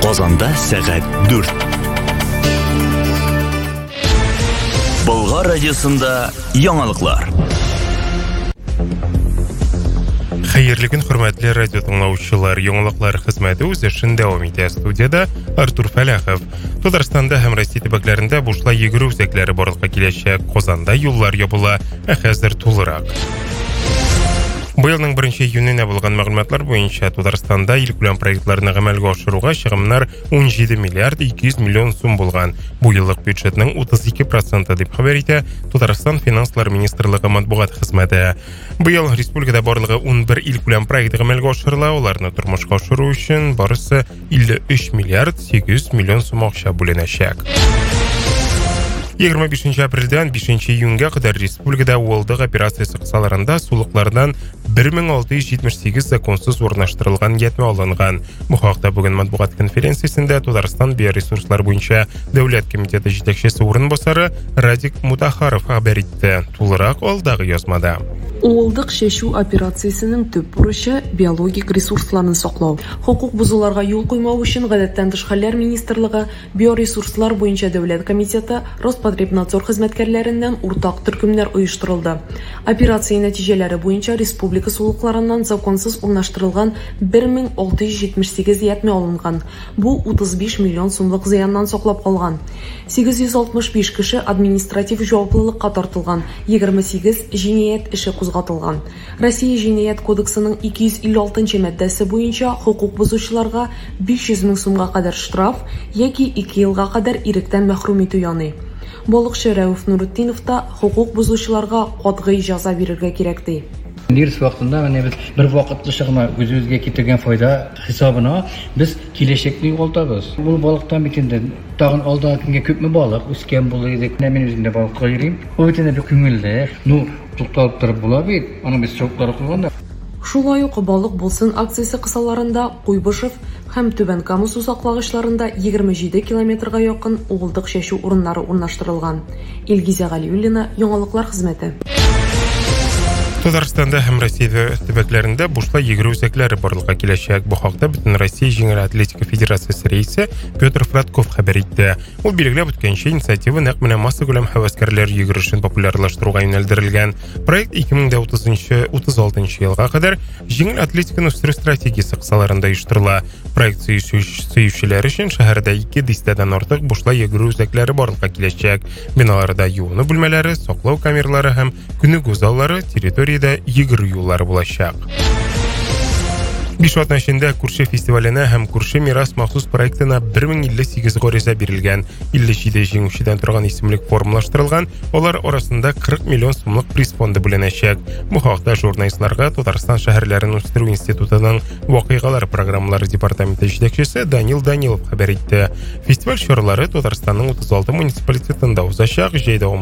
Казанда сәгать 4. Болгар радиосында яңалыклар. Хәерле көн, хөрмәтле радио тыңлаучылар. Яңалыклар хезмәте үз эшен дәвам итә. Студияда Артур Фәләхов. Татарстанда һәм Россия төбәкләрендә бушлай йөгерү үзәкләре барлыкка киләчәк. Казанда юллар ябыла, хәзер тулырак. Быелның 1 июненә булган мәгълүматлар буенча Татарстанда илкүләм проектларны гамәлгә ашыруга чыгымнар 17 миллиард 200 миллион сум булган. Бу еллык бюджетның 32% дип хәбәр итә Татарстан финанслар министрлыгы матбугат хезмәте. Быел республикада барлыгы 11 илкүләм проект гамәлгә ашырыла, аларны тормышка ашыру өчен барысы 53 миллиард 800 миллион сум акча бүленәчәк. 25 апрельдән 5 июньгә кадәр республикада уылдык операциясе кысаларында сулыклардан 1678 законсыз урнаштырылган ятма алынган. Бу хакта бүген матбугат конференциясендә Татарстан биоресурслар буенча дәүләт комитеты җитәкчесе урынбасары Радик Мутахаров хәбәр итте. Тулырак алдагы язмада. Уылдык шәшү операциясенең төп бурычы биологик ресурсларны саклау. Хукук бузуларга юл куймау өчен гадәттән тыш хәлләр министрлыгы биоресурслар буенча дәүләт комитеты Роспотребнадзор хезмәткәрләреннән уртак төркемнәр оештырылды. Операция нәтиҗәләре буенча республика сулыкларыннан законсыз урнаштырылган 1678 ятма алынган. Бу 35 миллион сумлык зыяннан саклап калган. 865 кеше административ җаваплылыкка тартылган, 28 җинаять эше кузгатылган. Россия җинаять кодексының 256 маддәсе буенча хукук бузучыларга 500 мең сумга кадәр штраф яки 2 елга кадәр иректән мәхрүм итү яный. Балыкчы Рәүф Нурутдинов та хукук бузучыларга катгый җәза бирергә кирәк ди. Дирс вакытында без бер вакытлы чыгыма үзебезгә китергән файда хисабына без киләчәкне югалтабыз. Бу балыктан бит инде тагын алда көнгә күпме балык үскән булыр иде. Мен үзем дә балыкка йөрим. Ул бит инде күңелдә. Тукталып торып була бит. Аны без чоклар кылганда. Шулай ук балык булсын акциясе кысаларында Куйбышев һәм Түбән Кама су саклагычларында 27 километрга якын уылдык шәшү урыннары урнаштырылган. Илгизә Галиуллина, яңалыклар хезмәте. Татарстанда һәм Россия төбәкләрендә бушлай йөгерү үзәкләре барлыкка киләчәк. Бу хакта Бөтен Россия җиңел атлетика федерациясе рәисе Петр Фратков хәбәр итте. Ул билгеләп үткәнчә инициатива нәкъ менә масса күләм һәвәскәрләр йөгерешен популярлаштыруга юнәлдерелгән. Проект 2036 елга кадәр җиңел атлетиканы үстерү стратегиясе кысаларында оештырыла. Проект сөючеләр өчен шәһәрдә 200 артык бушлай йөгерү үзәкләре барлыкка киләчәк. Биналарда юыну бүлмәләре, саклау камералары һәм күнегү заллары, территорияда йөгерү юллары булачак. Бишват нәшендә күрше фестиваленә һәм күрше мирас махсус проектына 1058 гориза бирелгән. 57 җиңүчедән торган исемлек формалаштырылган. Алар арасында 40 миллион сумлык приз фонды бүленәчәк. Бу хакта журналистларга Татарстан шәһәрләрен үстерү институтының вакыйгалар программалары департаменты җитәкчесе Данил Данилов хәбәр итте. Фестиваль чаралары Татарстанның 36 муниципалитетында узачак. Җәйдә